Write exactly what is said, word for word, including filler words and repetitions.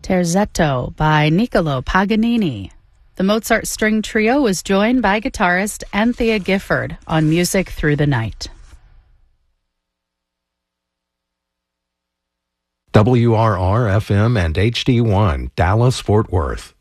Terzetto by Niccolo Paganini. The Mozart String Trio was joined by guitarist Anthea Gifford on Music Through the Night. W R R F M and H D one, Dallas, Fort Worth.